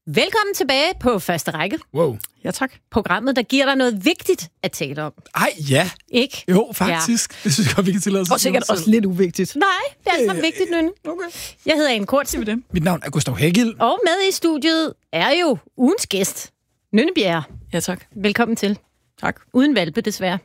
Velkommen tilbage på første række. Wow. Ja, tak. Programmet, der giver dig noget vigtigt at tale om. Ej, ja. Ikke? Jo, faktisk. Ja. Det synes jeg godt, vi kan tillade os. Og sikkert også lidt uvigtigt. Nej, det er altså vigtigt, Nynne. Okay. Jeg hedder Anne Kortsen. Det. Mit navn er Gustav Hægild. Og med i studiet er jo ugens gæst, Nynne Bjerre. Ja, tak. Velkommen til. Tak. Uden valpe, desværre.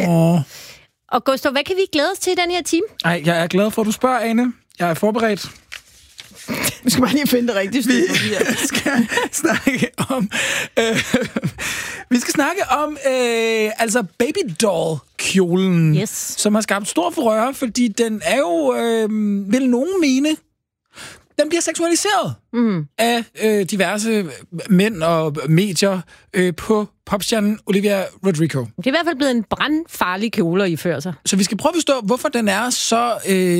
Og Gustav, hvad kan vi glæde os til i den her time? Ej, jeg er glad for, at du spørger, Ane. Jeg er forberedt. Vi skal bare lige finde det rigtige sted. Vi skal snakke om... vi skal snakke om altså Baby Doll-kjolen, Yes. som har skabt stor furore, fordi den er jo, vil nogen mene, den bliver seksualiseret af diverse mænd og medier på popstjernen Olivia Rodrigo. Det er i hvert fald blevet en brandfarlig kjole at iføre sig. Så vi skal prøve at forstå, hvorfor den er så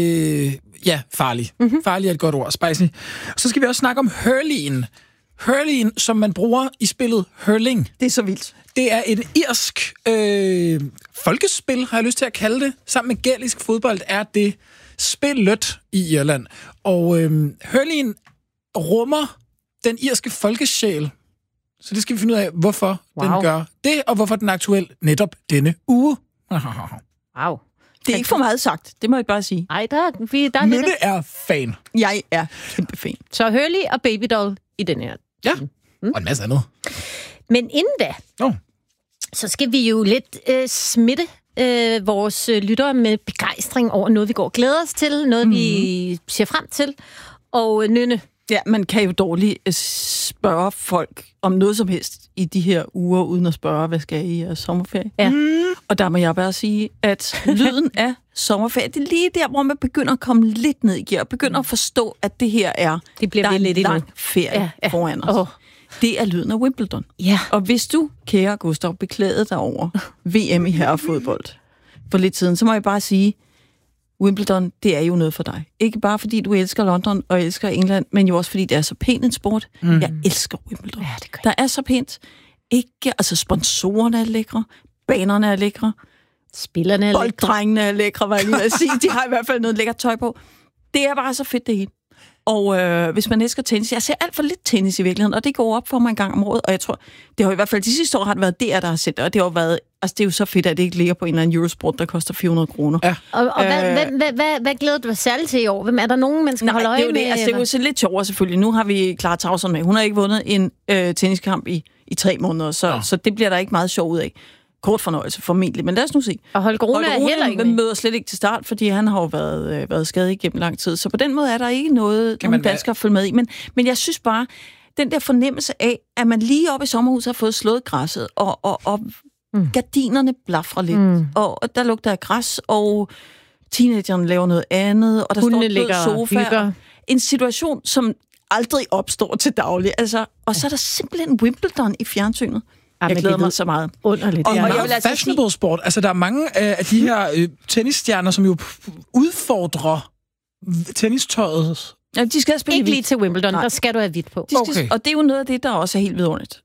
farlig. Farlig er et godt ord, spicy. Så skal vi også snakke om hurlien. Hurlien, som man bruger i spillet hurling. Det er så vildt. Det er et irsk folkespil, har jeg lyst til at kalde det. Sammen med gælisk fodbold er det spillet i Irland. Og hurlien rummer den irske folkesjæl. Så det skal vi finde ud af, hvorfor den gør det, og hvorfor den er aktuel netop denne uge. Wow. Det er ikke for meget sagt. Det må jeg bare sige. Ej, der er Nynne lidt. er fan. Jeg er kæmpe fan. Så Hurley og Baby Doll i den her. Ja, og en masse andet. Men inden da, så skal vi jo lidt smitte vores lyttere med begejstring over noget, vi går og glæder os til, noget, vi ser frem til. Og Nynne. Ja, man kan jo dårligt spørge folk om noget som helst i de her uger, uden at spørge, hvad skal I i sommerferie? Ja. Og der må jeg bare sige, at lyden af sommerferie, det er lige der, hvor man begynder at komme lidt ned i gear, og begynder at forstå, at det her er, Det bliver der er lidt en lang endnu. ferie foran os. Det er lyden af Wimbledon. Ja. Og hvis du, kære Gustav, beklagede dig over VM i herrefodbold for lidt siden, så må jeg bare sige, Wimbledon, det er jo noget for dig. Ikke bare fordi du elsker London og elsker England, men jo også fordi det er så pænt en sport. Jeg elsker Wimbledon. Ja, det gør jeg. Der er så pænt. Altså sponsorerne er lækre, banerne er lækre, Spillerne er lidt. bolddrengene er lækre, var jeg lige ved at sige. De har i hvert fald noget lækkert tøj på. Det er bare så fedt det hele. Og hvis man elsker tennis, jeg ser alt for lidt tennis i virkeligheden, og det går op for mig en gang om året, og jeg tror, det har i hvert fald de sidste år har det været der har set det, og det har været, altså det er jo så fedt, at det ikke ligger på en eller anden Eurosport, der koster 400 kroner. Ja. Og hvad glæder du dig særligt til i år? Hvem er der nogen, man skal holde øje med? Altså, det er jo så lidt sjovere selvfølgelig. Nu har vi Clara Tauson med. Hun har ikke vundet en tenniskamp i 3 måneder, så det bliver der ikke meget sjov ud af. Kort fornøjelse formentlig, men lad os nu se. Og Holger Rune er heller ikke med. Møder slet ikke til start, fordi han har jo været skadet igennem lang tid. Så på den måde er der ikke noget, nogen danskere at følge med i. Men jeg synes bare, den der fornemmelse af, at man lige oppe i sommerhuset har fået slået græsset, og gardinerne blafrer lidt, og der lugter af græs, og teenagerne laver noget andet, og der Hundene står ligger og hygger. En situation, som aldrig opstår til daglig. Altså, og så er der simpelthen Wimbledon i fjernsynet. Jeg glæder mig så meget. Underligt. Og Ja. meget fashionable sport. Altså, der er mange af de her tennisstjerner, som jo udfordrer tennistøjet. Ja, de skal spille Ikke lige til Wimbledon, der skal du have hvidt på. Og det er jo noget af det, der også er helt vidunderligt.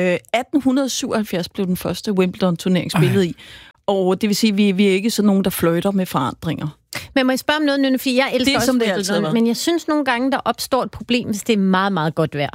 1877 blev den første Wimbledon-turnering spillet i. Og det vil sige, at vi er ikke sådan nogen, der flirter med forandringer. Men må jeg spørge om noget, Nynne, fordi jeg elsker Det er, også som det altid har Wimbledon, været. men jeg synes nogle gange, der opstår et problem, hvis det er meget, meget godt vejr.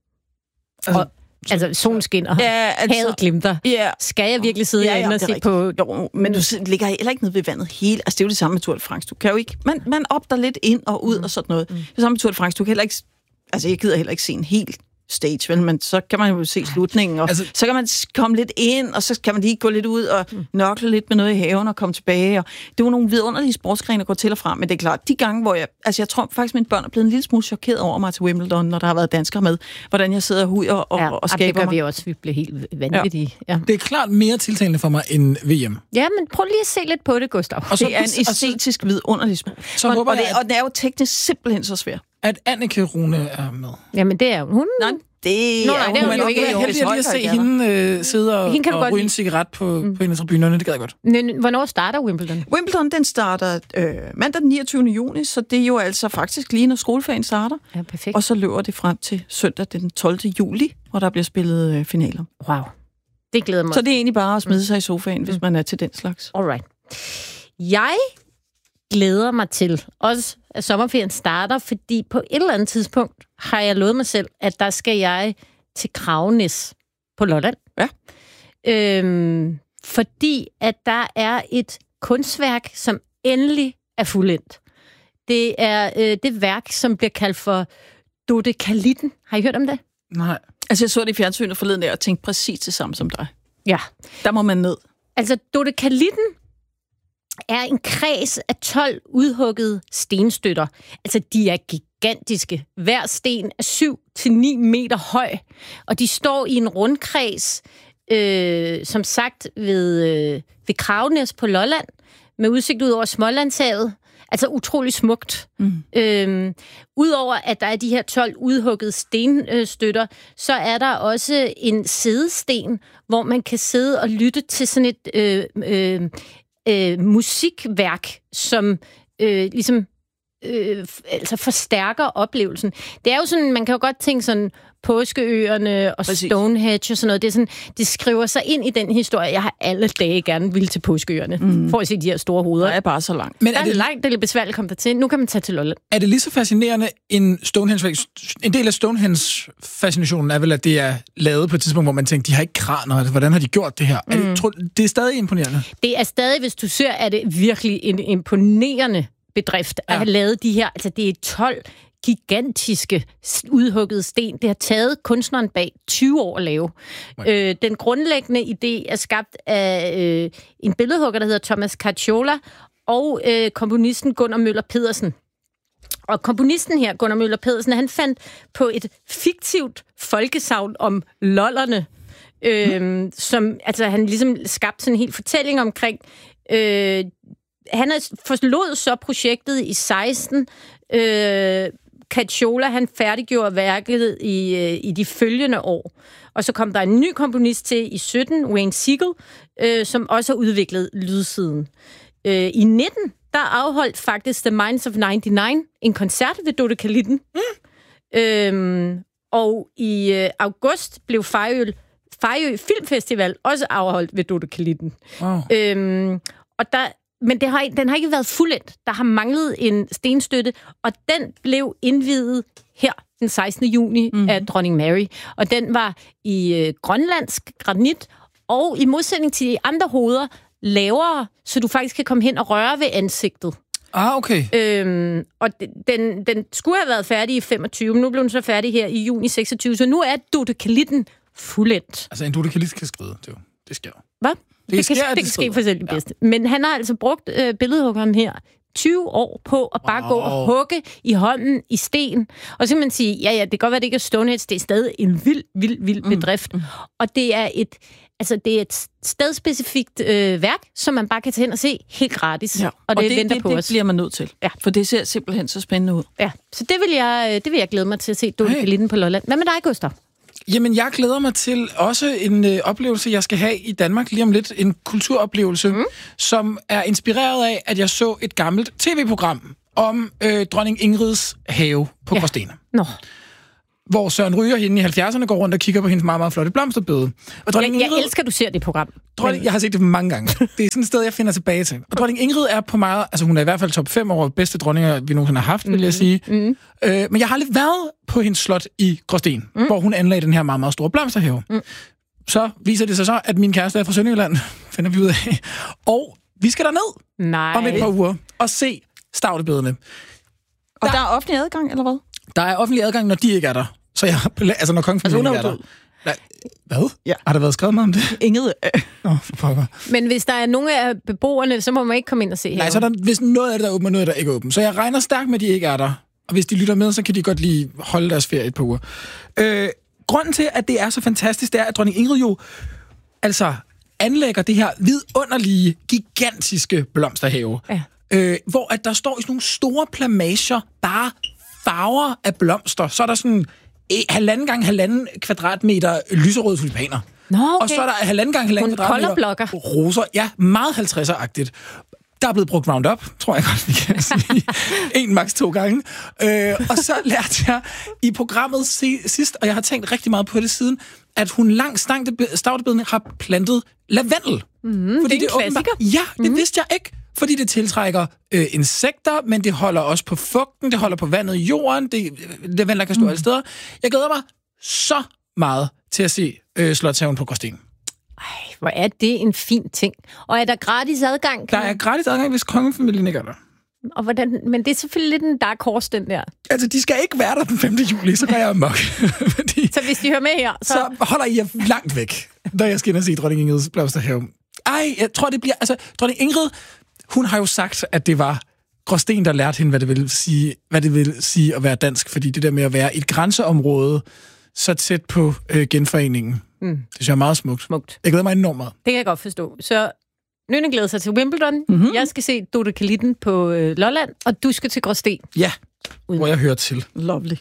Altså, solen skinner, havet glimter. Ja. Skal jeg virkelig sidde herinde og se på... Jo, men du ligger heller ikke nede ved vandet hele. Altså, det er jo det samme med Tour de France. Du kan jo ikke... Man op der lidt ind og ud og sådan noget. Det er samme med Tour de France. Du kan heller ikke... Altså, jeg gider heller ikke se en hel stage, vel? Men så kan man jo se slutningen, og så kan man komme lidt ind, og så kan man lige gå lidt ud og nokle lidt med noget i haven og komme tilbage. Og det var nogle vidunderlige sportsgrene at gå til og fra, men det er klart, de gange, hvor jeg tror faktisk, mine børn er blevet en lille smule chokeret over mig til Wimbledon, når der har været danskere med, hvordan jeg sidder og skaber det gør mig. vi også. Vi bliver helt vanvittige. Ja. Det er klart mere tiltalende for mig end VM. Ja, men prøv lige at se lidt på det, Gustav. Og så, Det er en æstetisk vidunderlig sport. så håber jeg, og det er jo teknisk simpelthen så svært. at Anneke Rune er med. Jamen, det er jo hun. Nej, det er det er jo ikke. Jeg heldig lige at se hende sidde og ryge en cigaret på en af tribunerne. Det gad jeg godt. Men hvornår starter Wimbledon? Wimbledon, den starter mandag den 29. juni, så det er jo altså faktisk lige når skoleferien starter. Ja, perfekt. Og så løber det frem til søndag den 12. juli, hvor der bliver spillet finaler. Wow. Det glæder mig. Så det er egentlig bare at smide sig i sofaen, hvis man er til den slags. Alright. Jeg glæder mig til også, at sommerferien starter, fordi på et eller andet tidspunkt har jeg lovet mig selv, at der skal jeg til Kragenæs på Lolland. Ja. Fordi at der er et kunstværk, som endelig er fuldendt. Det er det værk, som bliver kaldt for Dodekalitten. Har I hørt om det? Nej. Altså, jeg så det i fjernsynet forleden der og tænkte præcis det samme som dig. Ja. Der må man ned. Altså, Dodekalitten er en kreds af 12 udhuggede stenstøtter. Altså, de er gigantiske. Hver sten er 7-9 meter høj, og de står i en rundkreds, som sagt ved Kragenæs på Lolland, med udsigt ud over Smålandshavet. Altså utrolig smukt. Udover at der er de her 12 udhuggede stenstøtter, så er der også en sædesten, hvor man kan sidde og lytte til sådan et musikværk, som ligesom altså forstærker oplevelsen. Det er jo sådan, man kan jo godt tænke sådan Påskeøerne og Præcis. Stonehenge og sådan noget. Det er sådan, det skriver sig ind i den historie. Jeg har alle dage gerne ville til Påskeøerne, for at se de her store hoveder. Der er bare så langt. Men Der er det langt, det er lidt besværligt at komme dertil. Nu kan man tage til Lolland. Er det lige så fascinerende en Stonehenge? En del af Stonehenge-fascinationen er vel, at det er lavet på et tidspunkt, hvor man tænker, de har ikke kraner. Altså, hvordan har de gjort det her? Det er stadig imponerende. Det er stadig, hvis du ser, er det virkelig en imponerende bedrift at have lavet de her. Altså, det er 12 gigantiske udhuggede sten. Det har taget kunstneren bag 20 år at lave. Den grundlæggende idé er skabt af en billedhugger, der hedder Thomas Cacciola, og komponisten Gunnar Møller Pedersen. Og komponisten her, Gunnar Møller Pedersen, han fandt på et fiktivt folkesagn om lollerne, som, altså han ligesom skabte sådan en hel fortælling omkring. Han forlod så projektet i 16. Cacciola, han færdiggjorde værket i de følgende år. Og så kom der en ny komponist til i 17, Wayne Siegel, som også har udviklet lydsiden. I 19, der afholdt faktisk The Minds of 99 en koncert ved Dodekalitten. Og i august blev Fejø Filmfestival også afholdt ved Dodekalitten. Wow. Og men den har ikke været fuldendt. Der har manglet en stenstøtte, og den blev indviet her den 16. juni af Dronning Mary. Og den var i grønlandsk granit, og i modsætning til de andre hoveder, lavere, så du faktisk kan komme hen og røre ved ansigtet. Okay. Og den skulle have været færdig i 25, men nu blev den så færdig her i juni 26, så nu er Dodekalitten fuldendt. Altså, en Dodekalit kan skride. Det sker jo. Hvad? Det kan ske for selv det bedste. Men han har altså brugt billedhuggeren her 20 år på at bare gå og hugge i hånden i sten. Og så kan man sige, ja, det kan godt være, det ikke er Stonehenge, det er stadig en vild bedrift. Og det er et stedspecifikt værk, som man bare kan tage hen og se helt gratis. Ja. Og det venter på os. Det bliver man nødt til. Ja. For det ser simpelthen så spændende ud. Ja, så det vil jeg glæde mig til at se Dodekalitten på Lolland. Hvad med dig, Gustav? Jamen, jeg glæder mig til også en oplevelse, jeg skal have i Danmark lige om lidt. En kulturoplevelse, som er inspireret af, at jeg så et gammelt tv-program om dronning Ingrids have på Gråsten. Hvor Søren Ryge hende i 70'erne går rundt og kigger på hendes meget, meget flotte blomsterbede. Og jeg elsker, du ser det program. Jeg har set det mange gange. Det er sådan et sted, jeg finder tilbage til. Og dronning Ingrid er på meget... Altså, hun er i hvert fald top 5 over bedste dronninger, vi nogensinde har haft, vil jeg sige. Men jeg har lidt været på hendes slot i Gråsten, hvor hun anlagde den her meget, meget store blomsterhave. Så viser det sig så, at min kæreste er fra Sønderjylland, finder vi ud af. Og vi skal derned om et par uger og se stavtebedene. Og der er offentlig adgang, eller hvad? Der er offentlig adgang, når de ikke er der. Så altså når kongefamilien er der. Hvad? Ja. Har der været skrevet meget om det? Inget. For pokker. Men hvis der er nogle af beboerne, så må man ikke komme ind og se her. Nej, så er der, hvis noget af det der er åbent, og noget af det der ikke er åbent. Så jeg regner stærkt med, at de ikke er der. Og hvis de lytter med, så kan de godt lige holde deres ferie et par uger. Grunden til, at det er så fantastisk, det er, at dronning Ingrid jo altså anlægger det her vidunderlige, gigantiske blomsterhave. Ja. Hvor at der står i sådan nogle store plamager, bare farver af blomster. Så er der sådan 1,5 gange 1,5 kvadratmeter lyserøde tulipaner. Okay. Og så er der 1,5 gange 1,5 kvadratmeter roser. Ja, meget 50'er-agtigt. Der er blevet brugt Roundup, tror jeg godt, vi kan sige. 1, maks 2 gange. Og så lærte jeg i programmet sidst, og jeg har tænkt rigtig meget på det siden, at hun langs stavtebedene har plantet lavendel. Fordi det er en klassiker. Ja, det vidste jeg ikke. Fordi det tiltrækker insekter, men det holder også på fugten, det holder på vandet i jorden, lavendler kan stå alle steder. Jeg glæder mig så meget til at se Slotshaven på Gråsten. Ej, hvor er det en fin ting. Og er der gratis adgang? Der er gratis adgang, hvis kongefamilien ikke er der. Og hvordan, men det er selvfølgelig lidt en dark horse, den der. Altså, de skal ikke være der den 5. juli, så går jeg amok. Så hvis de hører med her, så holder I jer langt væk, da jeg skal ind og se Dronning Ingrids Blomsterhave. Ej, jeg tror, det bliver... Altså, Dronning Ingrid, hun har jo sagt, at det var Gråsten, der lærte hende, hvad det vil sige at være dansk, fordi det der med at være et grænseområde så tæt på genforeningen, det synes jeg er meget smukt. Jeg glæder mig enormt meget. Det kan jeg godt forstå. Så Nynne glæder sig til Wimbledon. Mm-hmm. Jeg skal se Doda Kalitten på Lolland, og du skal til Gråsten. Ja, hvor jeg hører til. Lovely.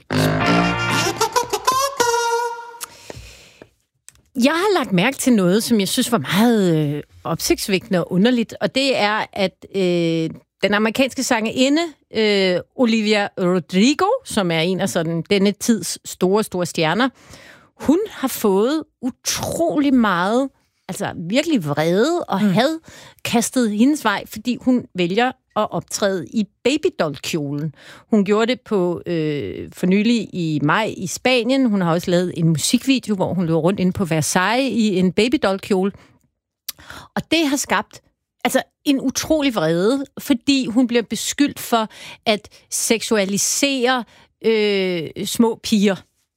Jeg har lagt mærke til noget, som jeg synes var meget opsigtsvækkende og underligt, og det er, at den amerikanske sangerinde Olivia Rodrigo, som er en af sådan denne tids store stjerner, hun har fået utrolig meget, altså virkelig vrede og had kastet hendes vej, fordi hun vælger at optræde i babydoll-kjolen. Hun gjorde det på for nylig i maj i Spanien. Hun har også lavet en musikvideo, hvor hun løber rundt inde på Versailles i en babydoll-kjole. Og det har skabt altså en utrolig vrede, fordi hun bliver beskyldt for at seksualisere små piger.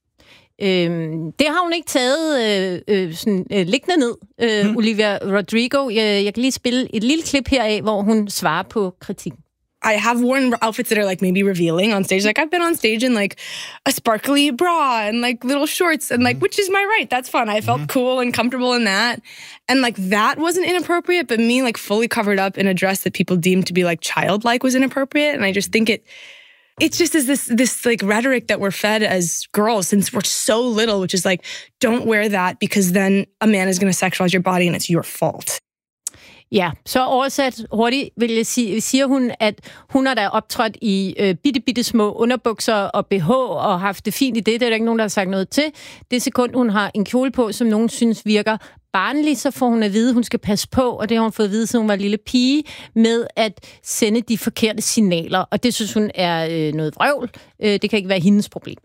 Det har hun ikke taget liggende ned, Olivia Rodrigo. Jeg kan lige spille et lille klip heraf, hvor hun svarer på kritikken. I have worn outfits that are like maybe revealing on stage. Like I've been on stage in like a sparkly bra and like little shorts and like, which is my right. That's fun. I felt cool and comfortable in that. And like that wasn't inappropriate, but me like fully covered up in a dress that people deemed to be like childlike was inappropriate. And I just think it's just this like rhetoric that we're fed as girls since we're so little, which is like, don't wear that because then a man is going to sexualize your body and it's your fault. Ja, så oversat hurtigt vil jeg sige, siger hun, at hun har da optrådt i bitte små underbukser og BH og haft det fint i det. Det er der ikke nogen, der har sagt noget til. Det sekund, hun har en kjole på, som nogen synes virker barnlig, så får hun at vide, at hun skal passe på, og det har hun fået at vide, siden hun var en lille pige, med at sende de forkerte signaler. Og det synes hun er noget vrøvl. Det kan ikke være hendes problem.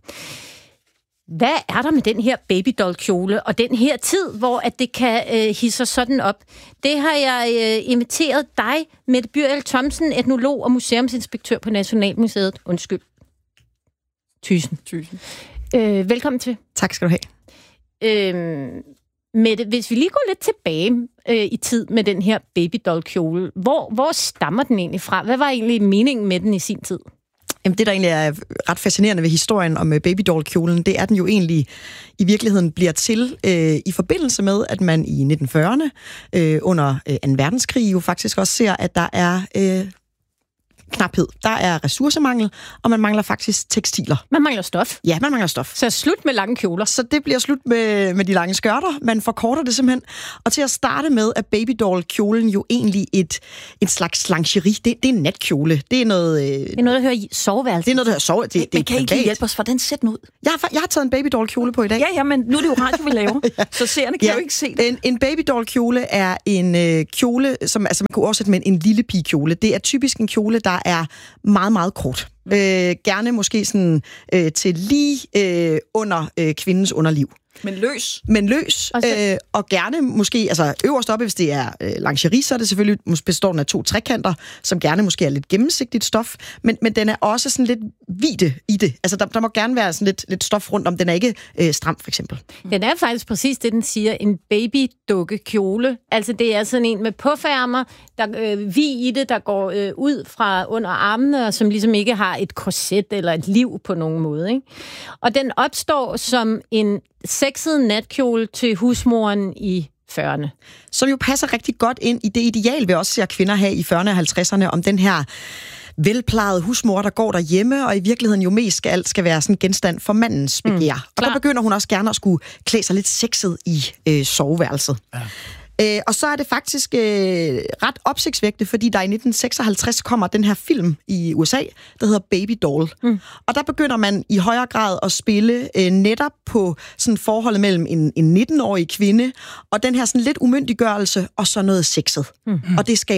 Hvad er der med den her babydoll-kjole og den her tid, hvor at det kan hisse sådan op? Det har jeg inviteret dig, Mette Byrjel Thomsen, etnolog og museumsinspektør på Nationalmuseet. Undskyld. Tusind. Velkommen til. Tak skal du have. Mette, hvis vi lige går lidt tilbage i tid med den her babydoll-kjole, hvor stammer den egentlig fra? Hvad var egentlig meningen med den i sin tid? Jamen, det, der egentlig er ret fascinerende ved historien om babydoll-kjolen, det er, at den jo egentlig i virkeligheden bliver til i forbindelse med, at man i 1940'erne under 2. verdenskrig jo faktisk også ser, at der er knaphed. Der er ressourcemangel, og man mangler faktisk tekstiler. Man mangler stof. Ja, man mangler stof. Så slut med lange kjoler. Så det bliver slut med de lange skørter. Man forkorter det simpelthen. Og til at starte med, er babydoll-kjolen jo egentlig en slags lingerie. Det er en natkjole. Det er noget... det er noget, der hører i soveværelset. Det er noget, der hører soveværelset. Men kan I ikke hjælpe os? Hvordan ser den ud? Jeg har taget en babydoll-kjole på i dag. Ja, men nu er det jo radio, vi laver. Ja. Så seerne kan jo ikke se det. En babydoll-kjole er en kjole, som altså, man kunne oversætte med en lille pigekjole. Det er typisk en kjole, der er meget, meget kort. Gerne måske sådan til lige under kvindens underliv. Men løs. Og gerne måske, altså øverst oppe, hvis det er lingerie, så er det selvfølgelig, består den af 2 trekanter, som gerne måske er lidt gennemsigtigt stof, men den er også sådan lidt hvide i det. Altså der må gerne være sådan lidt stof rundt om, den er ikke stram, for eksempel. Den er faktisk præcis det, den siger, en babydukkekjole. Altså det er sådan en med påfærmer, der vid i det, der går ud fra under armene, og som ligesom ikke har et korset eller et liv på nogen måde, ikke? Og den opstår som en sexet natkjole til husmoren i 40'erne. Som jo passer rigtig godt ind i det ideal, vi også ser kvinder have i 40'erne og 50'erne, om den her velplejede husmor, der går derhjemme, og i virkeligheden jo mest skal være sådan genstand for mandens begær. Og der begynder hun også gerne at skulle klæde sig lidt sexet i soveværelset. Ja. Og så er det faktisk ret opsigtsvækkende, fordi der i 1956 kommer den her film i USA, der hedder Baby Doll. Og der begynder man i højere grad at spille netop på sådan forholdet mellem en 19-årig kvinde og den her sådan lidt umyndiggørelse og så noget sexet. Og det skaber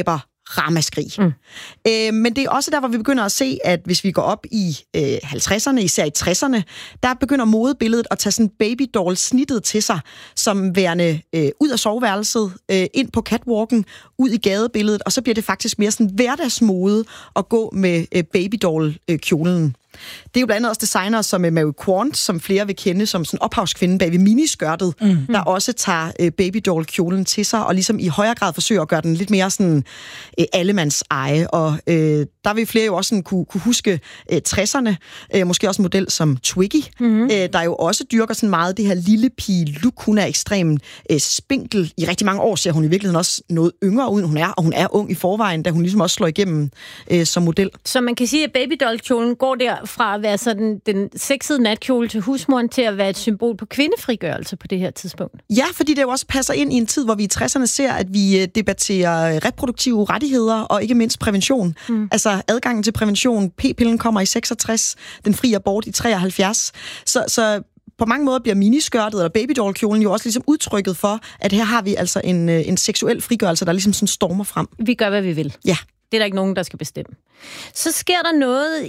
ramaskrig. Men det er også der, hvor vi begynder at se, at hvis vi går op i 50'erne, især i 60'erne, der begynder modebilledet at tage sådan babydoll-snittet til sig, som værende ud af soveværelset, ind på catwalken, ud i gadebilledet, og så bliver det faktisk mere sådan hverdagsmode at gå med babydoll-kjolen. Det er jo blandt andet også designere som Mary Quant, som flere vil kende som sådan ophavskvinden bag ved miniskørtet, der også tager babydoll-kjolen til sig, og ligesom i højere grad forsøger at gøre den lidt mere sådan allemands eje. Og der vil flere jo også sådan kunne huske 60'erne, måske også en model som Twiggy, der jo også dyrker sådan meget det her lille pige-look. Hun er ekstremt spinkel. I rigtig mange år ser hun i virkeligheden også noget yngre ud, og hun er ung i forvejen, da hun ligesom også slår igennem som model. Så man kan sige, at babydoll-kjolen går der fra at være sådan den sexede natkjole til husmoren til at være et symbol på kvindefrigørelse på det her tidspunkt. Ja, fordi det jo også passer ind i en tid, hvor vi i 60'erne ser, at vi debatterer reproduktive rettigheder og ikke mindst prævention. Altså adgangen til prævention. P-pillen kommer i 66, den frie abort i 73. Så på mange måder bliver miniskørtet eller babydoll-kjolen jo også ligesom udtrykket for, at her har vi altså en seksuel frigørelse, der ligesom sådan stormer frem. Vi gør, hvad vi vil. Ja. Det er der ikke nogen, der skal bestemme. Så sker der noget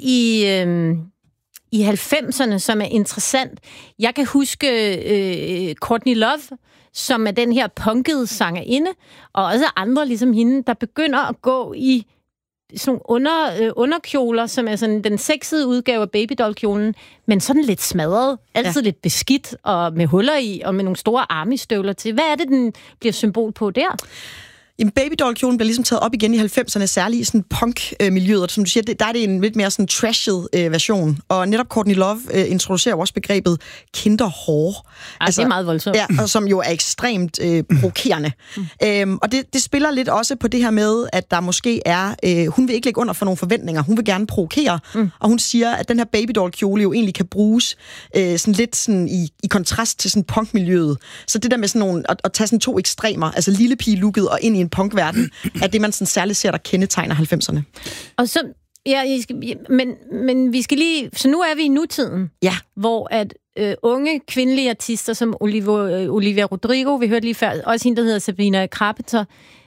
i 90'erne, som er interessant. Jeg kan huske Courtney Love, som er den her punkede sangerinde, og også andre ligesom hende, der begynder at gå i sådan underkjoler, som er sådan den sexede udgave af babydoll-kjolen, men sådan lidt smadret, altid lidt beskidt, og med huller i, og med nogle store armistøvler til. Hvad er det, den bliver symbol på der? Jamen, babydoll-kjolen bliver ligesom taget op igen i 90'erne, særligt i sådan punk-miljøet. Som du siger, der er det en lidt mere sådan trashed version. Og netop Courtney Love introducerer også begrebet kinderhår. Altså, det er meget voldsomt. Ja, og som jo er ekstremt provokerende. Og det spiller lidt også på det her med, at der måske er... hun vil ikke lægge under for nogle forventninger. Hun vil gerne provokere. Og hun siger, at den her babydoll-kjole jo egentlig kan bruges sådan lidt sådan i kontrast til sådan punk-miljøet. Så det der med sådan nogle... At tage sådan to ekstremer, altså lille pige-looket og ind i en punkverden, er det, man sådan særligt ser, der kendetegner 90'erne. Og så, men vi skal lige, så nu er vi i nutiden, hvor at unge kvindelige artister som Olivia Rodrigo, vi hørte lige før, også hende, der hedder Sabrina Carpenter,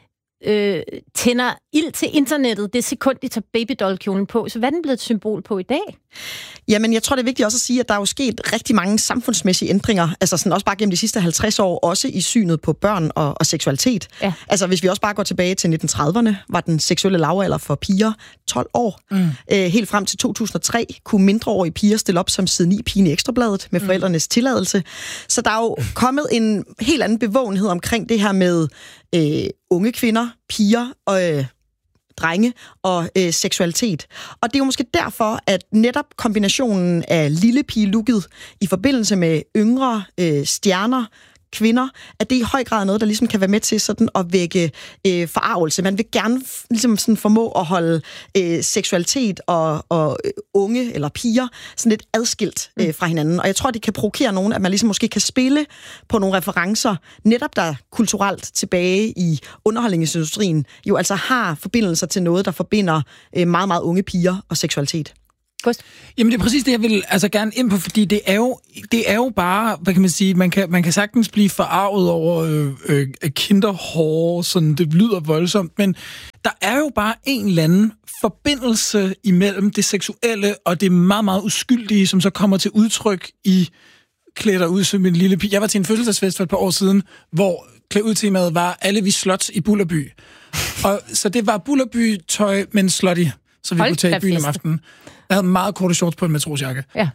tænder ild til internettet det sekund, de tager babydoll-kjolen på. Så hvad er den blevet et symbol på i dag? Jamen, jeg tror, det er vigtigt også at sige, at der er jo sket rigtig mange samfundsmæssige ændringer, altså sådan også bare gennem de sidste 50 år, også i synet på børn og seksualitet. Ja. Altså, hvis vi også bare går tilbage til 1930'erne, var den seksuelle lavalder for piger 12 år. Helt frem til 2003 kunne mindreårige piger stille op som side 9-pigen i Ekstrabladet med forældrenes tilladelse. Så der er jo kommet en helt anden bevågenhed omkring det her med unge kvinder, piger og drenge og seksualitet. Og det er jo måske derfor, at netop kombinationen af lille pige-looket i forbindelse med yngre stjerner, kvinder, at det i høj grad er noget, der ligesom kan være med til sådan at vække forargelse. Man vil gerne ligesom sådan formå at holde seksualitet og unge eller piger sådan lidt adskilt fra hinanden. Og jeg tror, det kan provokere nogen, at man ligesom måske kan spille på nogle referencer, netop der kulturelt tilbage i underholdningsindustrien, jo altså har forbindelser til noget, der forbinder meget, meget unge piger og seksualitet. Jamen, det er præcis det, jeg vil altså gerne ind på, fordi det er jo bare, hvad kan man sige, man kan sagtens blive forarvet over kinderhår, sådan det lyder voldsomt, men der er jo bare en eller anden forbindelse imellem det seksuelle og det meget, meget uskyldige, som så kommer til udtryk i klæder dig ud som en lille pige. Jeg var til en fødselsdagsfest for et par år siden, hvor klæder ud temaet var alle vi slots i Bullerby. Og så det var Bullerby-tøj, men slutty, så vi kunne tage i byen om aftenen. Jeg havde meget korte shorts på en matrosjakke. Ja.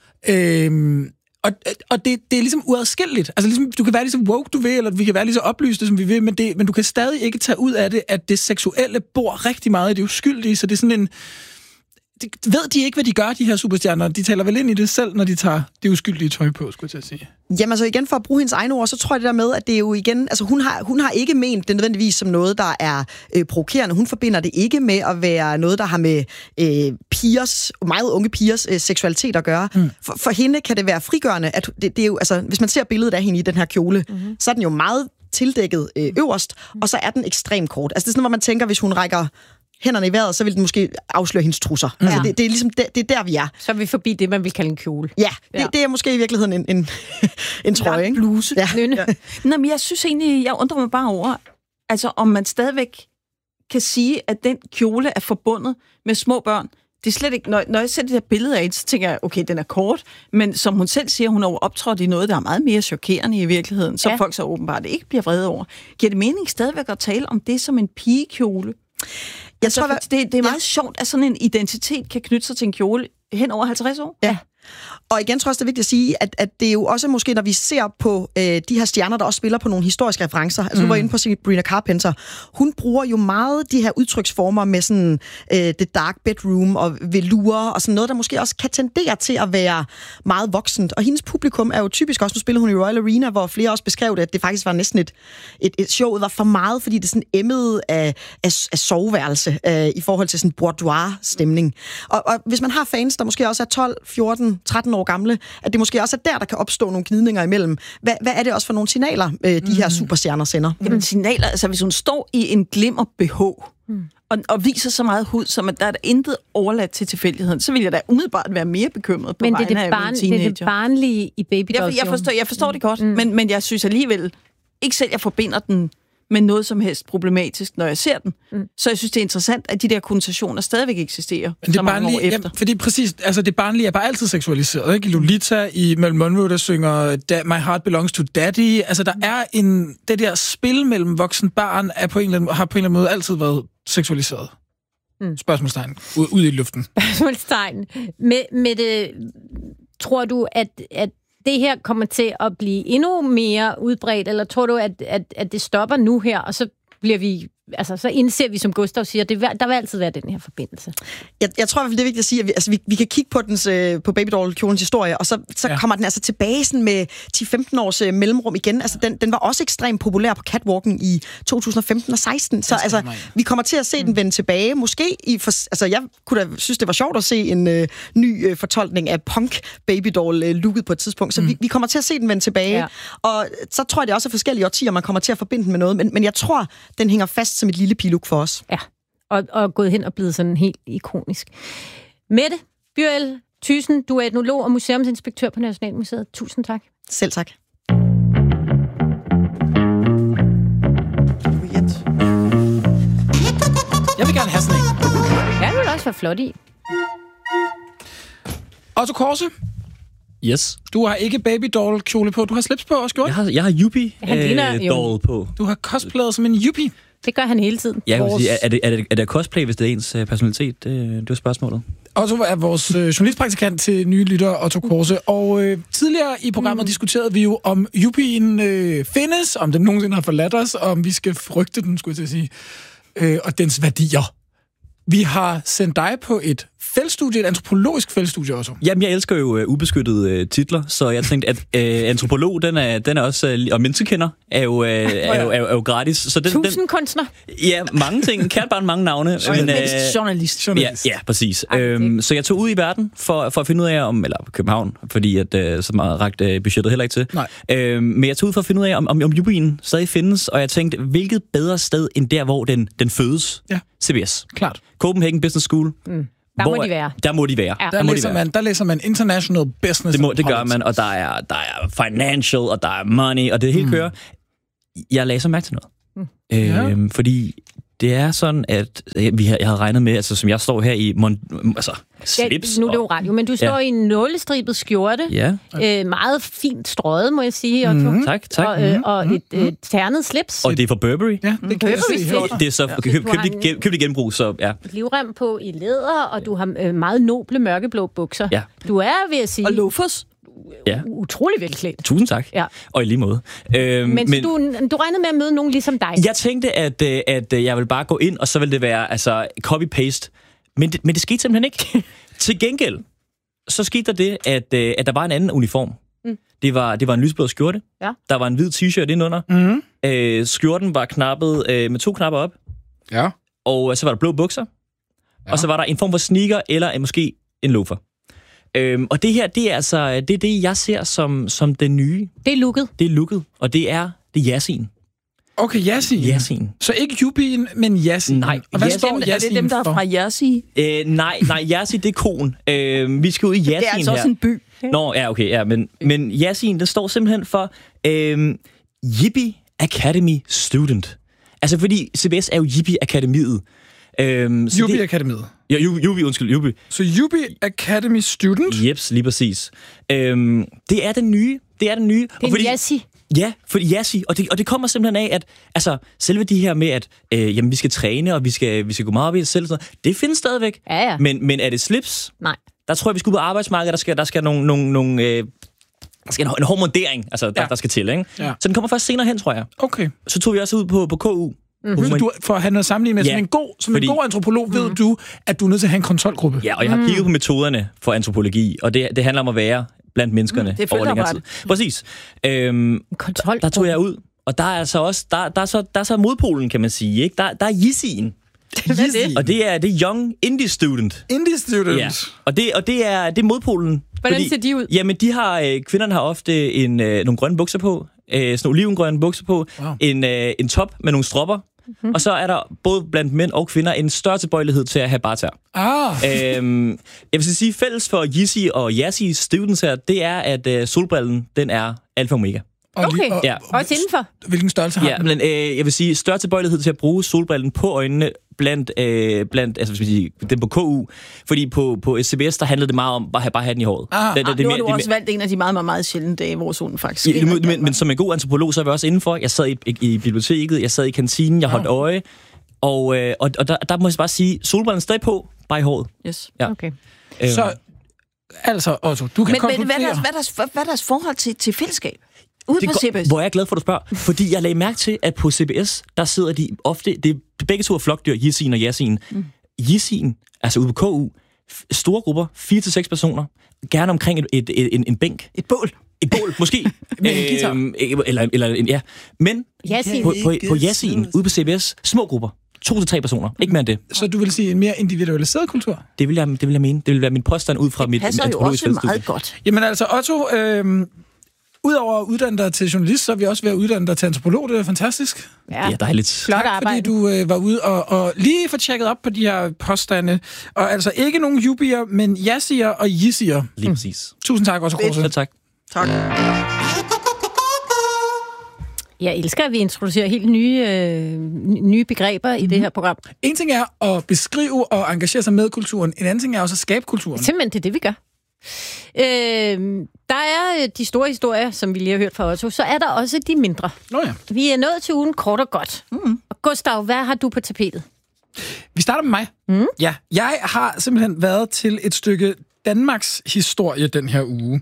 Og det er ligesom uadskilleligt. Altså ligesom, du kan være lige så woke, du vil, eller vi kan være lige så oplyste, som vi vil, men du kan stadig ikke tage ud af det, at det seksuelle bor rigtig meget i det uskyldige, så det er sådan en... Ved de ikke, hvad de gør, de her superstjerner? De taler vel ind i det selv, når de tager det uskyldige tøj på, skulle jeg sige. Jamen altså igen, for at bruge hendes egne ord, så tror jeg det der med, at det er jo igen... Altså hun har ikke ment det nødvendigvis som noget, der er provokerende. Hun forbinder det ikke med at være noget, der har med meget unge pigers seksualitet at gøre. For hende kan det være frigørende, at det er jo... Altså, hvis man ser billedet af hende i den her kjole, så er den jo meget tildækket øverst, og så er den ekstremt kort. Altså det er sådan, hvor man tænker, hvis hun rækker hænderne i vejret, så vil den måske afsløre hendes trusser. Ja. Altså, det er ligesom det er der, vi er. Så er vi forbi det, man vil kalde en kjole. Ja, det er måske i virkeligheden en trøje, ikke? Bluse. Ja. Nå, men jeg synes egentlig, jeg undrer mig bare over, altså om man stadigvæk kan sige, at den kjole er forbundet med små børn. Det er slet ikke... Når jeg ser det der billede af, så tænker jeg, okay, den er kort, men som hun selv siger, hun har optrådt i noget, der er meget mere chokerende i virkeligheden, så folk så åbenbart ikke bliver vrede over. Giver det mening stadigvæk at tale om det som en pigekjole? Jeg tror, det er meget sjovt, at sådan en identitet kan knytte sig til en kjole hen over 50 år. Ja. Og igen tror jeg, det er vigtigt at sige, at det er jo også måske, når vi ser på de her stjerner, der også spiller på nogle historiske referencer. Altså, du var inde på Sabrina Carpenter. Hun bruger jo meget de her udtryksformer med sådan the dark bedroom og velour og sådan noget, der måske også kan tendere til at være meget voksent. Og hendes publikum er jo typisk også, nu spiller hun i Royal Arena, hvor flere også beskrev det, at det faktisk var næsten et show, der var for meget, fordi det sådan emmede af soveværelse i forhold til sådan boudoir-stemning. Og hvis man har fans, der måske også er 12, 14, 13 år gamle, at det måske også er der kan opstå nogle gnidninger imellem. Hvad er det også for nogle signaler, de her superstjerner sender? Jamen signaler, altså hvis hun står i en glimmer BH, og viser så meget hud, som at der er intet overladt til tilfældigheden, så vil jeg da umiddelbart være mere bekymret på vegne af en teenager. Men det er det barnlige i Baby Doll. Jeg forstår det godt, men jeg synes alligevel ikke selv, jeg forbinder den med noget som helst problematisk, når jeg ser den. Så jeg synes, det er interessant, at de der konnotationer stadigvæk eksisterer så mange år efter. Fordi præcis, altså det barnlige er bare altid seksualiseret, ikke? Lolita i Marilyn Monroe, der synger My Heart Belongs to Daddy. Altså der er det der spil mellem voksen barn har på en eller anden måde altid været seksualiseret. Spørgsmålstegn. Ud i luften. Spørgsmålstegn. Med det, tror du, at det her kommer til at blive endnu mere udbredt, eller tror du, at det stopper nu her, og så bliver vi... Altså, så indser vi, som Gustav siger, der vil altid være den her forbindelse. Jeg tror i hvert fald, det er vigtigt at sige, at vi kan kigge på på Baby Doll-kjolens historie, og så kommer den altså tilbage sådan med 10-15 års mellemrum igen. Altså, den var også ekstremt populær på catwalken i 2015 og 16. Så altså, vi kommer til at se den vende tilbage. Måske jeg kunne da synes, det var sjovt at se en ny fortolkning af punk Baby Doll-looket på et tidspunkt. Så vi kommer til at se den vende tilbage. Ja. Og så tror jeg, det også er forskellige årtier, man kommer til at forbinde den med noget. Men jeg tror, den hænger fast som et lille piluk for os. Ja, og gået hen og blevet sådan helt ikonisk. Mette Byrel Thyssen, du er etnolog og museumsinspektør på Nationalmuseet. Tusind tak. Selv tak. Jeg vil gerne have sådan en. Ja, det vil også være flot i. Otto Korse. Yes. Du har ikke Baby Doll kjole på, du har slips på og skjort. Jeg har Yuppie Doll på. Du har cosplayet som en Yuppie. Det gør han hele tiden. Ja, er det cosplay, hvis det er ens personalitet? Det var spørgsmålet. Otto er vores journalistpraktikant til nye lyttere, Otto Korse. Og tidligere i programmet diskuterede vi jo, om Yuppien findes, om den nogensinde har forladt os, og om vi skal frygte den, skulle jeg til at sige, og dens værdier. Vi har sendt dig på et feltstudie, et antropologisk feltstudie også. Jamen, jeg elsker jo ubeskyttede titler, så jeg tænkte, at antropolog, den er også, og menneskekender, er jo gratis. Så Tusind kunstner. Ja, mange ting. Kært barn, mange navne. Men journalist. Ja, præcis. Så jeg tog ud i verden for at finde ud af, eller København, fordi at så meget rakte budgettet heller ikke til. Men jeg tog ud for at finde ud af, om Yuppien stadig findes, og jeg tænkte, hvilket bedre sted end der, hvor den fødes? Ja. CBS. Klart. Copenhagen Business School. Der må de være. Der må de være. Ja. Der læser man international business. Det gør man, og der er financial, og der er money, og det hele kører. Jeg lagde så mærke til noget. Fordi det er sådan, at jeg havde regnet med, altså som jeg står her i slips. Nu er det jo radio, men du står i en nålestribet skjorte. Ja. Meget fint strøget, må jeg sige, Otto. Tak. Og et ternet slips. Og det er fra Burberry. Ja, det kan jeg se. Det er så køb det genbrug, så ja. Livrem på i læder, og du har meget noble mørkeblå bukser. Ja. Du er, vil jeg sige... Og loafers. Ja. Utrolig velklædt. Tusind tak. Ja. Og i lige måde. Men du regnede med at møde nogen ligesom dig? Jeg tænkte, at jeg ville bare gå ind, og så ville det være copy-paste. Men det skete simpelthen ikke. Til gengæld, så skete der det, at der var en anden uniform. Det var en lysblå skjorte. Ja. Der var en hvid t-shirt indenunder. Skjorten var knappet med 2 knapper op. Ja. Og så var der blå bukser. Ja. Og så var der en form for sneaker, eller måske en loafer. Og det her, det er det, jeg ser som det nye. Det er looket. Det er looket, og det er Yasin. Okay, Yasin. Så ikke Yuppien, men Yasin. Nej. Og hvad står Yasin for? Er det dem, der er fra Jersey? Nej, Yasin, det er koen. Vi skal ud i Yasin her. Det er altså også en by. Nå, ja, okay, ja, men Yasin, det står simpelthen for Yippie Academy Student. Altså, fordi CBS er jo Yippie-akademiet. Jubi-akademiet. Ja, Jubi. Så Jubi Academy Student? Jeps, lige præcis. Det er den nye. Det er en Yassi. Ja, for Yassi, og det kommer simpelthen af, at altså, selve de her med, at jamen, vi skal træne, og vi skal gå meget op i det selv, sådan noget, det findes stadigvæk. Ja. Men er det slips? Nej. Der tror jeg, vi skal ud på arbejdsmarkedet, der skal nogle der skal en hormonering, altså, der skal til, ikke? Ja. Så den kommer først senere hen, tror jeg. Okay. Så tog vi også ud på KU. Så du, for at have noget sammenligning med, en god antropolog, ved du, at du er nødt til at have en kontrolgruppe. Ja, og jeg har kigget på metoderne for antropologi, og det handler om at være blandt menneskerne over længere tid. Præcis. Der tog jeg ud, og der er så også der er så modpolen, kan man sige, ikke? Der er Yissien. Og det er Young Indie Student. Indie Student. Ja. Og det er modpolen. Hvordan ser de ud? Jamen, kvinderne har ofte nogle grønne bukser på, sådan olivengrønne bukser på, en top med nogle stropper, og så er der både blandt mænd og kvinder en større tilbøjelighed til at have bartær. Jeg vil sige, fælles for Yissi og Yassi students her, det er, at solbrillen, den er alfa og omega. Okay, også indenfor. Hvilken størrelse har den? Men jeg vil sige, større tilbøjelighed til at bruge solbrillen på øjnene blandt altså hvis vi siger, den på KU, fordi på CBS, der handlede det meget om bare have den i håret. Nu har du også valgt en af de meget, meget, meget sjældne dage, hvor solen faktisk sker. Men som en god antropolog, så er vi også indenfor. Jeg sad i biblioteket, jeg sad i kantinen, jeg holdt øje, og der må jeg bare sige, solbrillen stadig på, bare i håret. Yes. Ja. Okay. Så, altså, Otto, du kan konkludere. Men hvad er deres forhold til fællesskab? Ude på CBS. Hvor er jeg glad for, at du spørger. Fordi jeg lagde mærke til, at på CBS, der sidder de ofte, det er begge to er flokdyr, Yissien og Yassien. Yissien, altså ude på KU, store grupper, 4-6 personer, gerne omkring en bænk. Et bål. Et bål, måske. Med en guitar. Ja. Men Yassien. på Yassien, ude på CBS, små grupper. 2-3 personer, ikke mere end det. Så du vil sige en mere individualiseret kultur? Det vil jeg mene. Det vil være min påstand ud fra mit antropologiske feltstudie. Det passer jo også meget godt. Jamen altså, Otto, udover at uddanne dig til journalist, så er vi også ved at uddanne dig til antropolog. Det er fantastisk. Ja, det er dejligt. Flot arbejde. Fordi du var ude og lige få tjekket op på de her påstande. Og altså ikke nogen jubier, men jassier og yissier. Lige præcis. Tusind tak, Otto Kruse. Ja, tak. Tak. Jeg elsker, at vi introducerer helt nye begreber i det her program. En ting er at beskrive og engagere sig med kulturen. En anden ting er også at skabe kulturen. Simpelthen, det er det, vi gør. Der er de store historier, som vi lige har hørt fra Otto. Så er der også de mindre. Nå ja. Vi er nået til ugen kort og godt. Og Gustav, hvad har du på tapetet? Vi starter med mig. Ja, jeg har simpelthen været til et stykke Danmarks historie den her uge.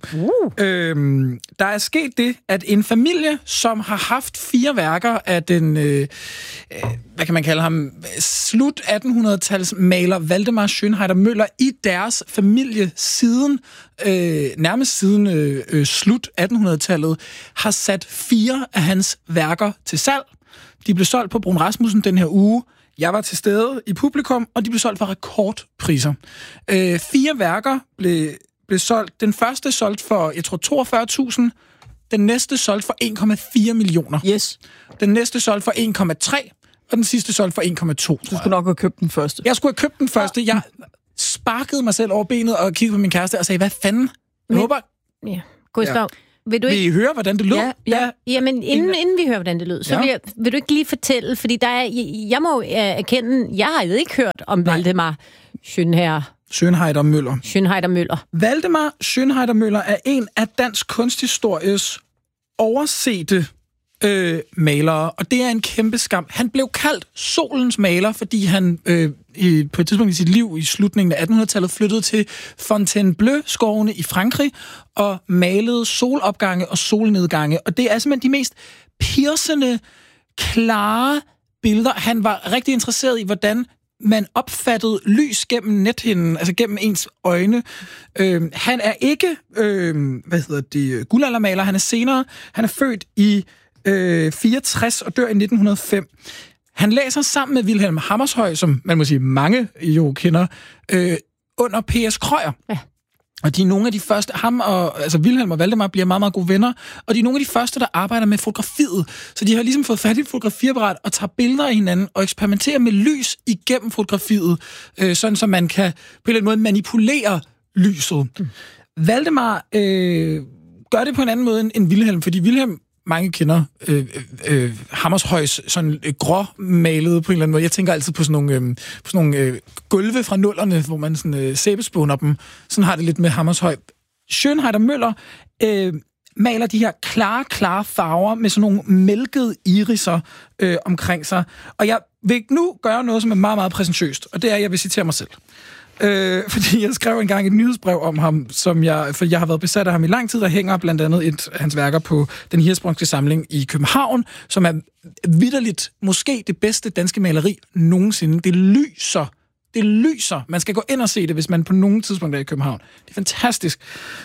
Der er sket det, at en familie, som har haft 4 værker af den, hvad kan man kalde ham, slut 1800-tals maler Valdemar Schönheider Møller i deres familie siden, nærmest siden slut 1800-tallet, har sat 4 af hans værker til salg. De blev solgt på Brun Rasmussen den her uge. Jeg var til stede i publikum, og de blev solgt for rekordpriser. 4 værker blev solgt. Den første solgt for, jeg tror, 42.000. Den næste solgt for 1,4 millioner. Yes. Den næste solgt for 1,3. Og den sidste solgt for 1,2. Du skulle nok have købt den første. Jeg skulle have købt den første. Jeg sparkede mig selv over benet og kiggede på min kæreste og sagde, hvad fanden? Jeg håber... Ja, Gustav... Vil I høre, hvordan det lød? Ja. Jamen, inden vi hører, hvordan det lød, så vil du ikke lige fortælle, fordi jeg må erkende, jeg har jo ikke hørt om Valdemar Schönheider Møller. Valdemar Schönheider Møller er en af dansk kunsthistories oversete malere, og det er en kæmpe skam. Han blev kaldt solens maler, fordi han på et tidspunkt i sit liv i slutningen af 1800-tallet flyttede til Fontainebleau-skovene i Frankrig og malede solopgange og solnedgange. Og det er simpelthen de mest piercende, klare billeder. Han var rigtig interesseret i, hvordan man opfattede lys gennem nethinden, altså gennem ens øjne. Han er ikke, guldaldermaler, han er senere. Han er født i 64 og dør i 1905. Han læser sammen med Wilhelm Hammershøi, som man må sige mange jo kender, under P.S. Krøyer. Ja. Og de er nogle af de første, Wilhelm og Valdemar bliver meget, meget gode venner, og de er nogle af de første, der arbejder med fotografiet. Så de har ligesom fået fat i et fotografiapparat og tager billeder af hinanden og eksperimenterer med lys igennem fotografiet, sådan så man kan på en eller anden måde manipulere lyset. Valdemar gør det på en anden måde end Wilhelm, fordi Wilhelm mange kender Hammershøis sådan gråmalede på en eller anden måde. Jeg tænker altid på sådan nogle gulve fra nullerne, hvor man sådan sæbespåner dem. Sådan har det lidt med Hammershøi. Schönheit Møller maler de her klare farver med sådan nogle mælkede iriser omkring sig. Og jeg vil nu gøre noget, som er meget, meget præsentøst, og det er, at jeg vil citere mig selv. Fordi jeg skrev engang et nyhedsbrev om ham, for jeg har været besat af ham i lang tid, der hænger blandt andet hans værker på den Hirschsprungske Samling i København, som er vitterligt måske det bedste danske maleri nogensinde. Det lyser. Man skal gå ind og se det, hvis man på nogen tidspunkt er i København. Det er fantastisk.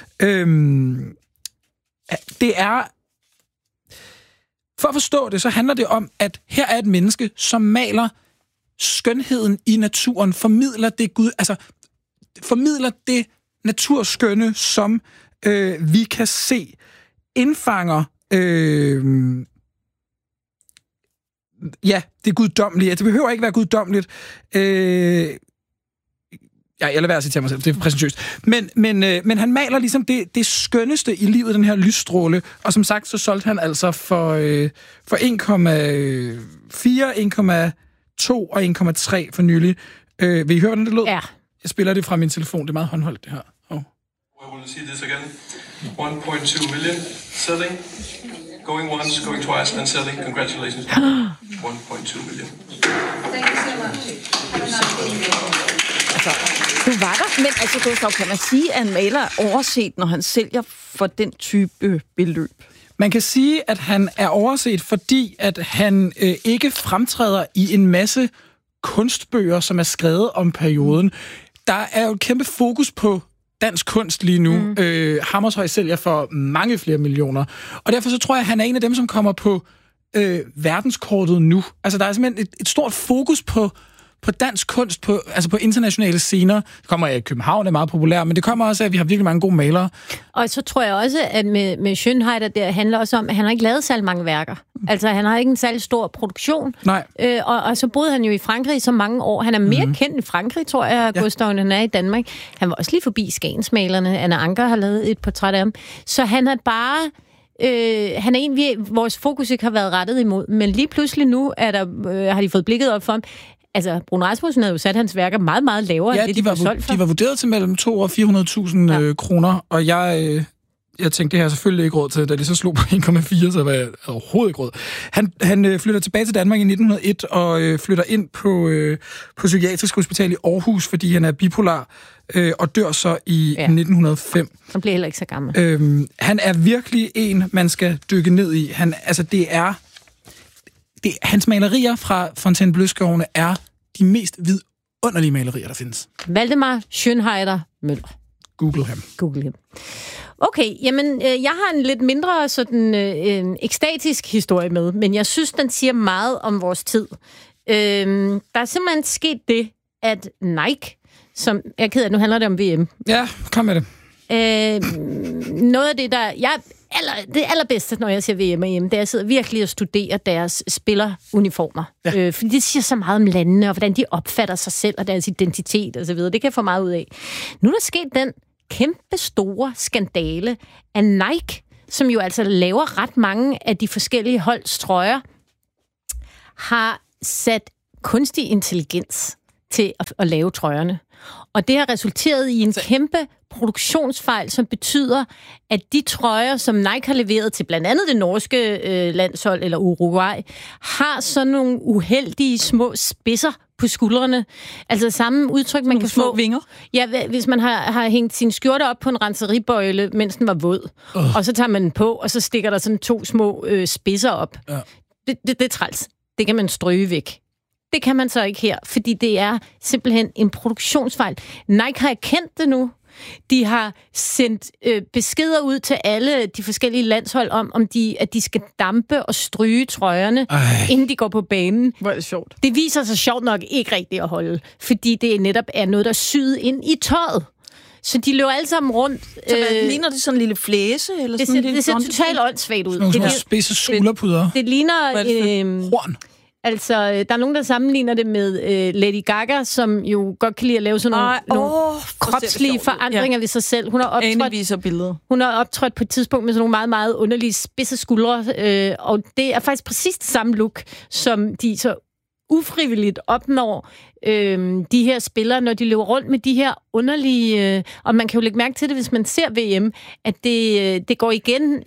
Det er... For at forstå det, så handler det om, at her er et menneske, som maler skønheden i naturen, formidler det naturskønne, som vi kan se, indfanger det guddommelige. Det behøver ikke være guddommeligt. Jeg lader være at citere mig selv, det er præsentøst. Men han maler ligesom det skønneste i livet, den her lysstråle, og som sagt, så solgte han altså for 1,4, 1,2 og 1,3 for nylig. Vil I høre, hvordan det lød? Ja. Jeg spiller det fra min telefon, det er meget håndholdt, det her. I will see this again. 1.2 million selling. Going once, going twice, and selling. Congratulations. 1.2 million. Thank you so much. Du var der, men altså, Gustav, kan man sige, at en maler er overset, når han sælger for den type beløb? Man kan sige, at han er overset, fordi at han ikke fremtræder i en masse kunstbøger, som er skrevet om perioden. Der er jo et kæmpe fokus på dansk kunst lige nu. Hammershøi sælger for mange flere millioner. Og derfor så tror jeg, at han er en af dem, som kommer på verdenskortet nu. Altså, der er simpelthen et stort fokus på dansk kunst, på internationale scener. Det kommer af København, er meget populær, men det kommer også af, at vi har virkelig mange gode malere. Og så tror jeg også, at med Schönheit, det handler også om, at han har ikke lavet særlig mange værker. Altså, han har ikke en særlig stor produktion. Nej. Og så boede han jo i Frankrig i så mange år. Han er mere kendt i Frankrig, tror jeg, Gustav, end han er i Danmark. Han var også lige forbi Skagensmalerne. Anna Anker har lavet et portræt af ham. Så han er bare... han er en, vores fokus ikke har været rettet imod. Men lige pludselig nu har de fået blikket op for ham. Altså, Bruun Rasmussen havde jo sat hans værker meget, meget lavere, end det, de var solgt for. De var vurderet til mellem 200.000 og 400.000 kroner, og jeg tænkte, det her selvfølgelig ikke råd til, da de så slog på 1,4, så var jeg overhovedet ikke råd. Han flytter tilbage til Danmark i 1901 og flytter ind på Psykiatrisk Hospital i Aarhus, fordi han er bipolar, og dør så i 1905. Han bliver heller ikke så gammel. Han er virkelig en, man skal dykke ned i. Hans malerier fra Fontainebleau-skovene er de mest vidunderlige malerier, der findes. Valdemar Schönheit Møller. Google ham. Okay, jamen, jeg har en lidt mindre sådan ekstatisk historie med, men jeg synes, den siger meget om vores tid. Der er simpelthen sket det, at Nike, som jeg er ked af, nu handler det om VM. Ja, kom med det. Noget af det, det allerbedste, når jeg ser VM og EM, det er at sidde virkelig og studere deres spilleruniformer. Ja. Fordi det siger så meget om landene, og hvordan de opfatter sig selv og deres identitet osv. Det kan jeg få meget ud af. Nu er der sket den kæmpe store skandale af Nike, som jo altså laver ret mange af de forskellige holds trøjer, har sat kunstig intelligens til at lave trøjerne. Og det har resulteret i en kæmpe produktionsfejl, som betyder, at de trøjer, som Nike har leveret til blandt andet det norske landshold eller Uruguay, har sådan nogle uheldige små spidser på skuldrene. Altså samme udtryk, man kan få. Vinger? Ja, hvis man har hængt sin skjorte op på en renseribøjle, mens den var våd. Og så tager man den på, og så stikker der sådan 2 små spidser op. Ja. Det er træls. Det kan man stryge væk. Det kan man så ikke her, fordi det er simpelthen en produktionsfejl. Nike har erkendt det nu. De har sendt beskeder ud til alle de forskellige landshold om at de skal dampe og stryge trøjerne, inden de går på banen. Hvor er det sjovt. Det viser sig sjovt nok ikke rigtigt at holde, fordi det netop er noget, der er syet ind i tøjet. Så de løber alle sammen rundt. Så ligner det sådan en lille flæse? Eller det ser totalt åndssvagt ud. Sådan nogle spidse skulderpuder. Det ligner... horn. Altså, der er nogen, der sammenligner det med Lady Gaga, som jo godt kan lide at lave sådan nogle kropslige forandringer ved sig selv. Hun har optrådt på et tidspunkt med sådan nogle meget, meget underlige spidse skuldre, og det er faktisk præcis det samme look, som de så ufrivilligt opnår de her spillere, når de løber rundt med de her underlige... og man kan jo lægge mærke til det, hvis man ser VM, at det går igen.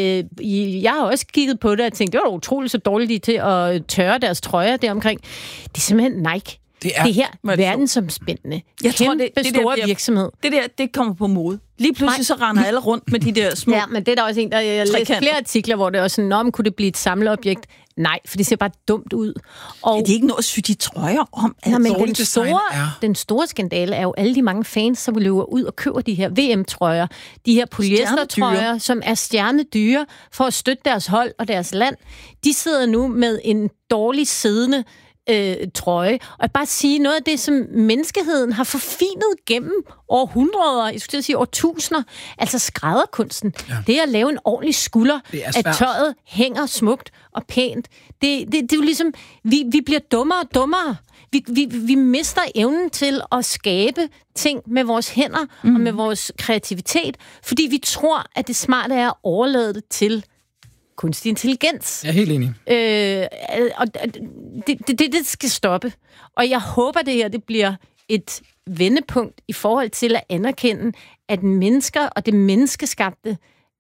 Jeg har også kigget på det og tænkt, det var utroligt så dårligt til at tørre deres trøjer deromkring. Det er simpelthen Nike. Det her verdensomspændende. Jeg tror, det store virksomhed. Det kommer på mode. Lige pludselig så render alle rundt med de der små... Ja, men det er der også en, der jeg læst flere artikler, hvor det også sådan, om kunne det blive et samleobjekt? Nej, for det ser bare dumt ud. Og det er ikke noget at sy de trøjer om. Nej, men den store skandale er jo alle de mange fans, som løber ud og køber de her VM-trøjer. De her polyestertrøjer, som er stjernedyre for at støtte deres hold og deres land. De sidder nu med en dårlig siddende trøje. Og jeg bare sige noget af det, som menneskeheden har forfinet gennem århundreder, jeg skulle sige årtusinder, altså skrædderkunsten. Ja. Det at lave en ordentlig skulder, at tøjet hænger smukt og pænt. Det er jo ligesom, vi bliver dummere og dummere. Vi mister evnen til at skabe ting med vores hænder og med vores kreativitet, fordi vi tror, at det smarte er at overlade det til kunstig intelligens. Jeg er helt enig. Og det skal stoppe. Og jeg håber, det her det bliver et vendepunkt i forhold til at anerkende, at mennesker og det menneskeskabte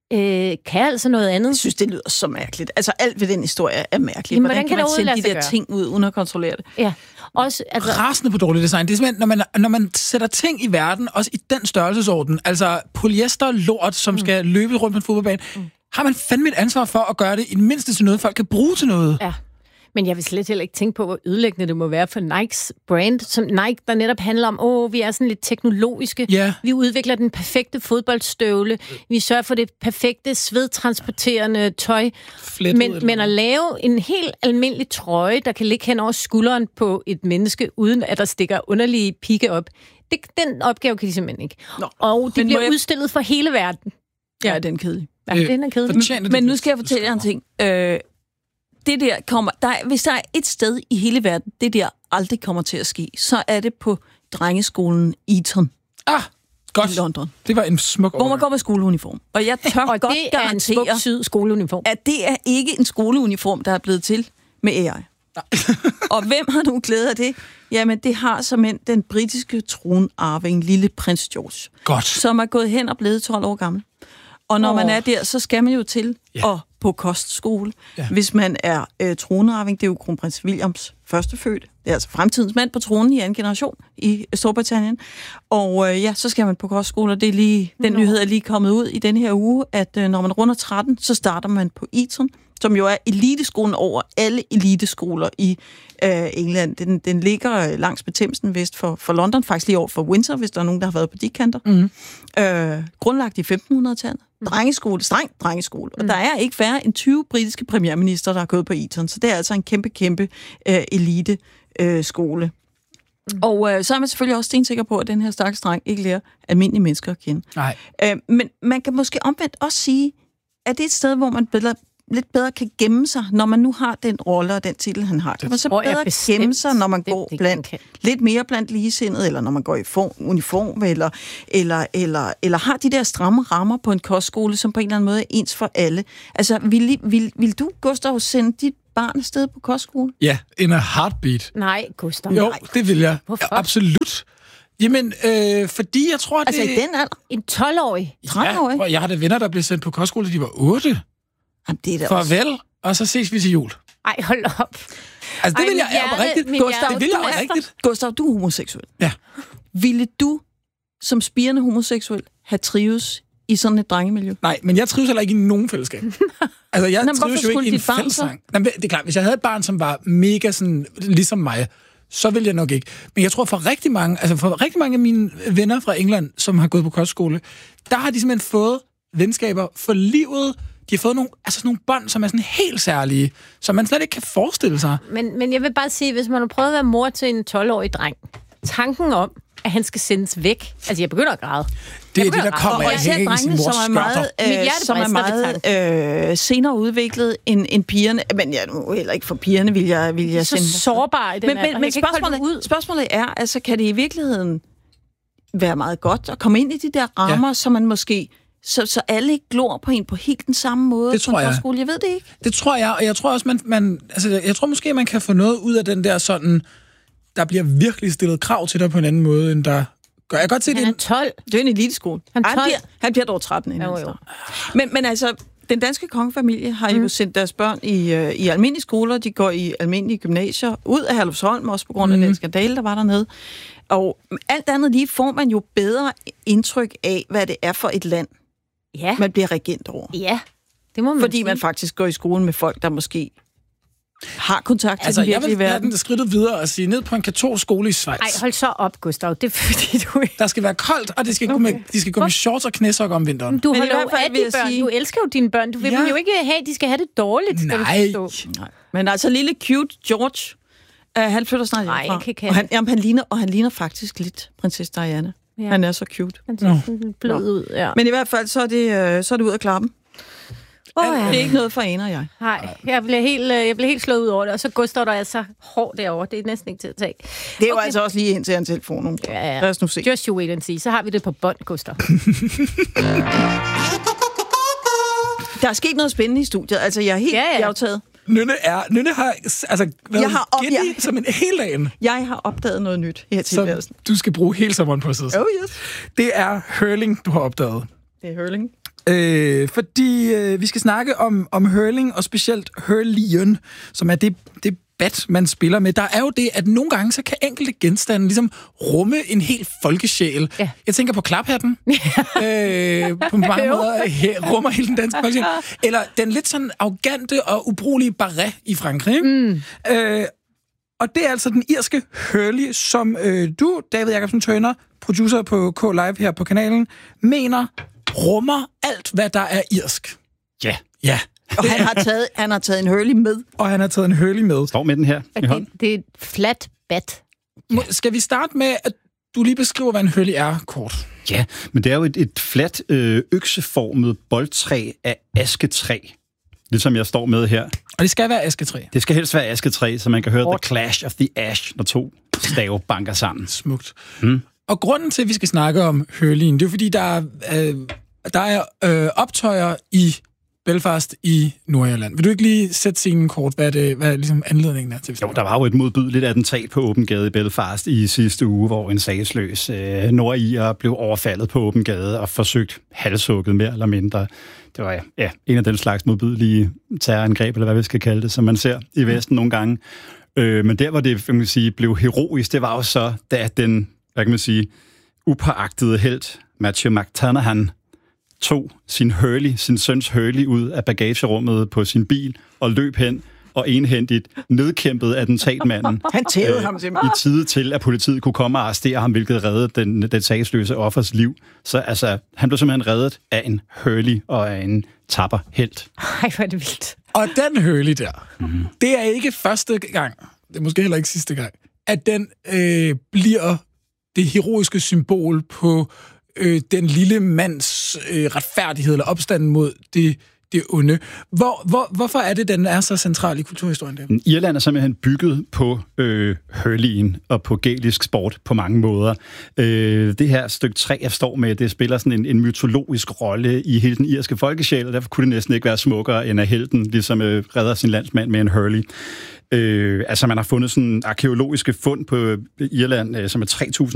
kan altså noget andet. Jeg synes, det lyder så mærkeligt. Altså, alt ved den historie er mærkeligt. Hvordan kan man sende de der ting ud, uden at kontrollere det? Ja. Også, altså... Rasende på dårligt design. Det er simpelthen, når man sætter ting i verden, også i den størrelsesorden, altså polyester-lort, som skal løbe rundt på en fodboldbane, har man fandme et ansvar for at gøre det i det mindste til noget, folk kan bruge til noget. Ja. Men jeg vil slet heller ikke tænke på, hvor ødelæggende det må være for Nikes brand, som Nike, der netop handler om, vi er sådan lidt teknologiske. Yeah. Vi udvikler den perfekte fodboldstøvle. Vi sørger for det perfekte svedtransporterende tøj. Men at lave en helt almindelig trøje, der kan ligge hen over skulderen på et menneske, uden at der stikker underlige pigge op, den opgave kan de simpelthen ikke. Og det bliver udstillet for hele verden. Ja, den er kedelig. Ja, den er kedelig. Men nu skal jeg fortælle jer en ting. Det der kommer... hvis der er et sted i hele verden, det der aldrig kommer til at ske, så er det på drengeskolen Eton. Godt. I London. Det var en smuk hvor man går med skoleuniform. Og jeg tør og godt det er en smuk syd skoleuniform. At det er ikke en skoleuniform, der er blevet til med AI. Og hvem har nu glæde af det? Jamen, det har simpelthen den britiske tronarving, lille prins George. Godt. Som er gået hen og blevet 12 år gammel. Og når man er der, så skal man jo til at på kostskole. Ja. Hvis man er tronarving, det er jo kronprins Williams førstefødt. Det er altså fremtidens mand på tronen i anden generation i Storbritannien. Og så skal man på kostskole, og det er lige, den nyhed er lige kommet ud i den her uge, at når man runder 13, så starter man på Eton, som jo er eliteskolen over alle eliteskoler i England. Den ligger langs med Themsen vest for London, faktisk lige over for Windsor, hvis der er nogen, der har været på de kanter. Grundlagt i 1500-tallet. Drengeskole, streng drengeskole. Og der er ikke færre end 20 britiske premierminister, der har gået på Eton, så det er altså en kæmpe elite skole. Og så er man selvfølgelig også stensikker på, at den her stakkels dreng ikke lærer almindelige mennesker at kende. Nej. Men man kan måske omvendt også sige, at det er et sted, hvor man lidt bedre kan gemme sig, når man nu har den rolle og den titel, han har. Kan man så bedre gemme sig, når man går lidt mere blandt ligesindede, eller når man går i uniform, eller har de der stramme rammer på en kostskole, som på en eller anden måde er ens for alle. Altså, vil du, Gustav, sende dit barn afsted på kostskole? Ja, in a heartbeat. Nej, Gustav. Jo, det vil jeg. Hvorfor? Ja, absolut. Jamen, fordi jeg tror, altså, det... Altså i den alder? En 12-årig? 13-årig? Ja, jeg har da venner, der blev sendt på kostskole, da de var 8. Jamen, det er da farvel, også. Og så ses vi til jul. Ej, hold op. Altså, det vil jeg oprigtigt. Gustav, det vil jeg oprigtigt. Gustav, du er homoseksuel. Ja. Ville du, som spirende homoseksuel, have trives i sådan et drengemiljø? Nej, men jeg trives heller ikke i nogen fællesskab. Altså, jeg trives jo ikke i en fællesang. Det er klart, hvis jeg havde et barn, som var mega sådan, ligesom mig, så ville jeg nok ikke. Men jeg tror, for rigtig mange af mine venner fra England, som har gået på kostskole, der har de simpelthen fået venskaber for livet. De har fået nogle bånd, som er sådan helt særlige, som man slet ikke kan forestille sig. Men jeg vil bare sige, hvis man har prøvet at være mor til en 12-årig dreng, tanken om, at han skal sendes væk. Altså, jeg begynder at græde. Det er det, der kommer af især drengene, som er meget senere udviklet end pigerne. Men ja, nu heller ikke for pigerne, vil jeg så sende. Så sårbare i den alder. Men spørgsmålet er, altså, kan det i virkeligheden være meget godt at komme ind i de der rammer, så man måske... Så alle ikke glor på en på helt den samme måde. Det tror jeg. Jeg ved det ikke. Det tror jeg, og jeg tror også, jeg tror måske, man kan få noget ud af den der sådan, der bliver virkelig stillet krav til dig på en anden måde, end der gør. Jeg godt se, han er 12. Det er en eliteskole. Han bliver dog 13 inden. Jo. Men altså, den danske kongefamilie har jo sendt deres børn i almindelige skoler. De går i almindelige gymnasier ud af Herlufsholm, også på grund af den skandale, der var dernede. Og alt andet lige får man jo bedre indtryk af, hvad det er for et land, man bliver regent over. Ja, det må man Fordi sige. man faktisk går i skolen med folk, der måske har kontakt til den virkelige verden. Jeg vil have den skridtet videre og sige, ned på en katolsk skole i Schweiz. Ej, hold så op, Gustav. Det er fordi, du... Der skal være koldt, og de skal gå med shorts og knæsok om vinteren. Du holder jo af dine børn. Du elsker jo dine børn. Du vil dem jo ikke have, de skal have det dårligt. Nej. Men altså, lille cute George, han flytter snart hjemmefra. Og han ligner faktisk lidt prinsesse Diana. Ja. Han er så cute. Han ser blød ud, ja. Men i hvert fald, så er det ud af klappen. Det er ikke noget for Ane og jeg. Nej, jeg bliver helt slået ud over det, og så Gustav, der er så hård derovre. Det er næsten ikke til at tage. Det er jo altså også lige ind til en telefon. Ja. Lad os nu se. Just you wait and see. Så har vi det på bånd, Gustav. Der er sket noget spændende i studiet. Altså, jeg er helt aftaget. Nynne har altså været som en hel dagen. Jeg har opdaget noget nyt her til tilværelsen. Du skal bruge hele sommeren på at sidde. Oh yes. Det er hurling, du har opdaget. Det er hurling. Fordi vi skal snakke om hurling, og specielt hurlien, som er det bat, man spiller med. Der er jo det, at nogle gange så kan enkelte genstande ligesom rumme en hel folkesjæl. Ja. Jeg tænker på klaphatten. På mange måder rummer hele den danske folkesjæl. Eller den lidt sådan arrogante og ubrugelige barret i Frankrig. Og det er altså den irske hurley, som du, David Jacobsen Tøner, producer på K-Live her på kanalen, mener rummer alt, hvad der er irsk. Ja. Ja. Og han har taget en hurley med. Og han har taget en hurley med. Står med den her i hånden. Det er et flat bat. Ja. Skal vi starte med, at du lige beskriver, hvad en hurley er kort? Ja, men det er jo et fladt økseformet boldtræ af asketræ. Ligesom jeg står med her. Og det skal være asketræ? Det skal helst være asketræ, så man kan høre The Clash of the Ash, når to stave banker sammen. Smukt. Og grunden til, at vi skal snakke om hurleyen, det er fordi, der er optøjer i Belfast i Nordirland. Vil du ikke lige sætte scenen kort, hvad ligesom anledningen er til? Jo, der var jo et modbydeligt attentat på åben gade i Belfast i sidste uge, hvor en sagsløs nordirer blev overfaldet på åben gade og forsøgt halshugget mere eller mindre. Det var en af den slags modbydelige terrorangreb, eller hvad vi skal kalde det, som man ser i Vesten nogle gange. Men der, hvor det kan man sige, blev heroisk, det var jo så, da den, hvad kan man sige, upåagtede helt, Matthew McConaughey, tog sin søns hurley ud af bagagerummet på sin bil og løb hen og enhændigt nedkæmpede attentatmanden. Han tævede ham simpelthen. I tide til, at politiet kunne komme og arrestere ham, hvilket reddede den sagsløse offers liv. Så altså, han blev simpelthen reddet af en hurley og af en tapper helt. Ej, hvor er det vildt. Og den hurley der, det er ikke første gang, det er måske heller ikke sidste gang, at den bliver det heroiske symbol på den lille mands retfærdighed eller opstanden mod det onde. Hvorfor er det, den er så central i kulturhistorien? Der? Irland er simpelthen bygget på hurleyen og på gælisk sport på mange måder. Det her stykke træ, jeg står med, det spiller sådan en mytologisk rolle i hele den irske folkesjæl, og derfor kunne det næsten ikke være smukkere, end at helten ligesom redder sin landsmand med en hurley. Altså, man har fundet sådan arkeologiske fund på Irland, som er